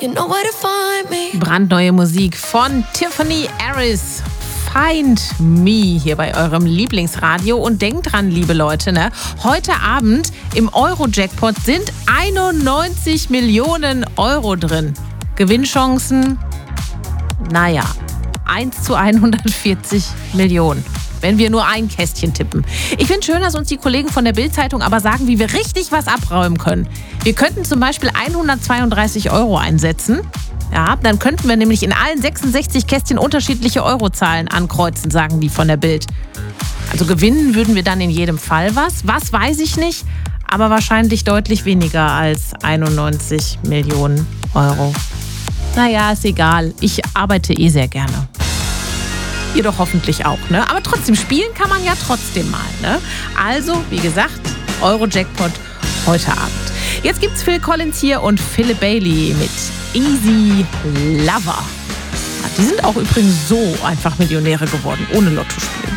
You know where to find me. Brandneue Musik von Tiffany Harris. Find Me hier bei eurem Lieblingsradio. Und denkt dran, liebe Leute, ne? Heute Abend im Euro-Jackpot sind 91 Millionen Euro drin. Gewinnchancen, 1 zu 140 Millionen. Wenn wir nur ein Kästchen tippen. Ich finde schön, dass uns die Kollegen von der Bild-Zeitung aber sagen, wie wir richtig was abräumen können. Wir könnten zum Beispiel 132 Euro einsetzen. Ja, dann könnten wir nämlich in allen 66 Kästchen unterschiedliche Eurozahlen ankreuzen, sagen die von der Bild. Also gewinnen würden wir dann in jedem Fall was. Was, weiß ich nicht, aber wahrscheinlich deutlich weniger als 91 Millionen Euro. Naja, ist egal. Ich arbeite sehr gerne. Ihr doch hoffentlich auch, ne? Aber trotzdem, spielen kann man ja trotzdem mal, ne? Also, wie gesagt, Euro-Jackpot heute Abend. Jetzt gibt's Phil Collins hier und Philip Bailey mit Easy Lover. Die sind auch übrigens so einfach Millionäre geworden, ohne Lotto spielen.